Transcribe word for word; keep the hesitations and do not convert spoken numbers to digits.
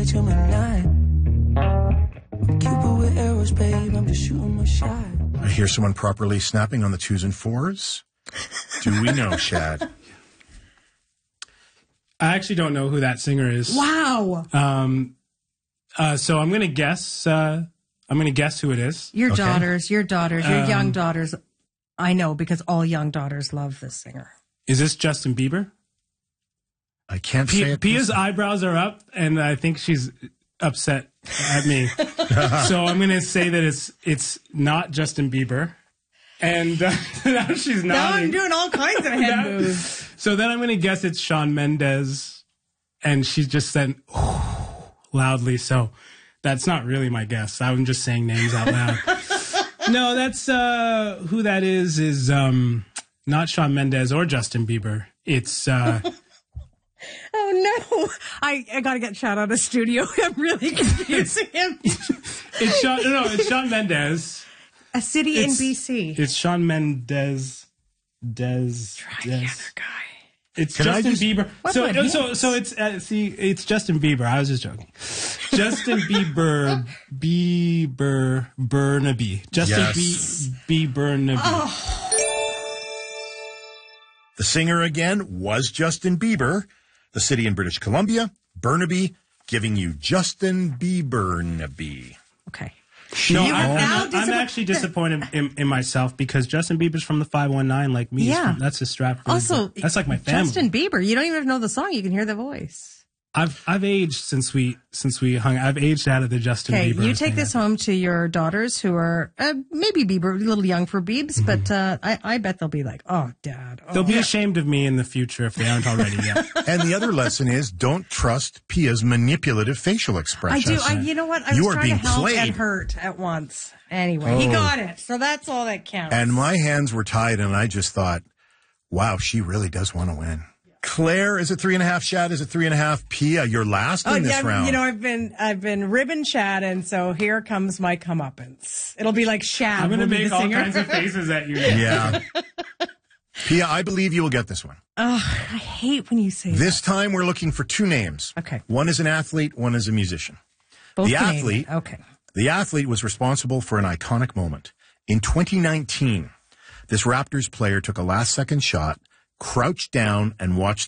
it to my line. Cupid with arrows, babe, I'm just shooting my shot. I hear someone properly snapping on the twos and fours. Do we know, Shad? I actually don't know who that singer is. Wow. Um, uh, so I'm going to guess, uh, I'm going to guess who it is. Your Okay. daughters, your daughters, your Um, young daughters. I know because all young daughters love this singer. Is this Justin Bieber? I can't P- say it. Pia's eyebrows are up, and I think she's upset at me. So I'm going to say that it's it's not Justin Bieber. And uh, now she's Now nodding. I'm doing all kinds of head Now- moves. So then I'm going to guess it's Shawn Mendes, and she just said loudly. So that's not really my guess. I'm just saying names out loud. No, that's uh, who that is. Is um, not Shawn Mendes or Justin Bieber. It's uh, Oh no! I, I gotta get Chad out of studio. I'm really confusing him. it's Shawn. No, no, it's Shawn Mendes. A city It's- in B C. It's Shawn Mendes. Des. Try Des. the other guy. It's Can I Justin just- Bieber. What So, about so, him? so it's uh, see, it's Justin Bieber. I was just joking. Justin Bieber, Bieber, Burnaby. Justin Yes. B. B. Burnaby. The singer again was Justin Bieber. The city in British Columbia, Burnaby, giving you Justin Bieber-naby. Okay. No, You I'm, are now I'm, I'm disappointed. actually disappointed in, in myself because Justin Bieber's from the five one nine, like me. He's Yeah. from- that's a Stratford. Also, that's like my family. Justin Bieber. You don't even know the song. You can hear the voice. I've I've aged since we since we hung. I've aged out of the Justin Okay, Bieber. you take thing. this home to your daughters who are uh, maybe Bieber, a little young for Biebs, but uh, I, I bet they'll be like, oh, Dad. Oh. They'll be ashamed of me in the future if they aren't already yet. And the other lesson is don't trust Pia's manipulative facial I expressions. do. I, you know what? I You was are trying to being help played. and hurt at once. Anyway, he Oh. got it. So that's all that counts. And my hands were tied, and I just thought, wow, she really does want to win. Claire, is it three and a half? Shad, is it three and a half? Pia, you're last Oh in this yeah, round. you know I've been I've been ribbon Shad, and so here comes my comeuppance. It'll be like Shad. I'm going to will be make the all singer. kinds of faces at you. Yeah. Pia, I believe you will get this one. Oh, I hate when you say This time we're looking for two names. Okay. One is an athlete, one is a musician. Both the Canadian. athlete- Okay. The athlete was responsible for an iconic moment. In twenty nineteen, this Raptors player took a last-second shot, crouched down, and watched